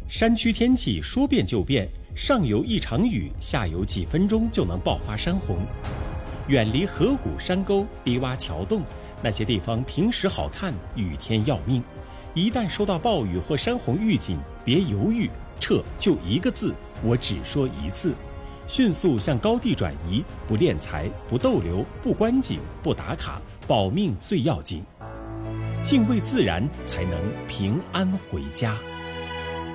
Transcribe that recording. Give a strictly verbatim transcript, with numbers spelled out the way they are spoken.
山区天气说变就变，上游一场雨，下游几分钟就能爆发山洪。远离河谷、山沟、低洼桥洞，那些地方平时好看，雨天要命。一旦收到暴雨或山洪预警，别犹豫，撤，就一个字，我只说一次。迅速向高地转移，不敛财，不逗留，不观景，不打卡，保命最要紧。敬畏自然，才能平安回家。